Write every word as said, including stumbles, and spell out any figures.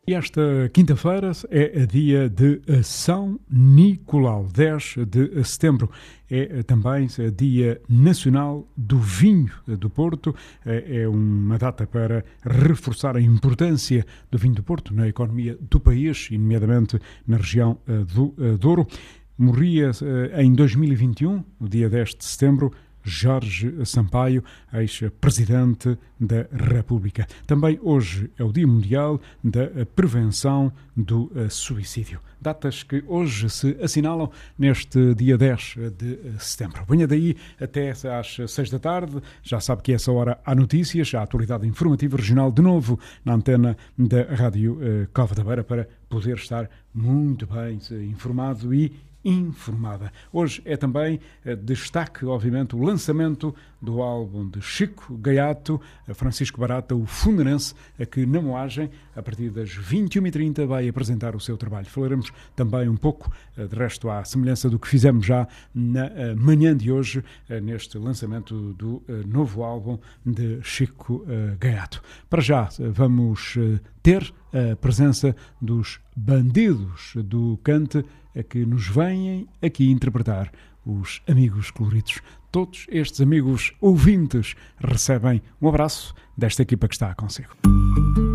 E esta quinta-feira é dia de São Nicolau, dez de setembro. É também dia nacional do vinho do Porto. É uma data para reforçar a importância do vinho do Porto na economia do país, e nomeadamente na região do Douro. Morria em dois mil e vinte e um, no dia dez de setembro, Jorge Sampaio, ex-presidente da República. Também hoje é o Dia Mundial da Prevenção do Suicídio. Datas que hoje se assinalam neste dia dez de setembro. Venha daí até às seis da tarde. Já sabe que essa hora há notícias, há atualidade informativa regional de novo na antena da Rádio Cova da Beira, para poder estar muito bem informado e informada. Hoje é também eh, destaque, obviamente, o lançamento do álbum de Chico Gaiato, Francisco Barata, o fundanense, a que na Moagem, a partir das vinte e uma e trinta, vai apresentar o seu trabalho. Falaremos também um pouco, eh, de resto, à semelhança do que fizemos já na eh, manhã de hoje, eh, neste lançamento do eh, novo álbum de Chico eh, Gaiato. Para já, eh, vamos eh, ter a presença dos Bandidos do Cante, a que nos vêm aqui interpretar os Amigos Coloridos. Todos estes amigos ouvintes recebem um abraço desta equipa que está consigo.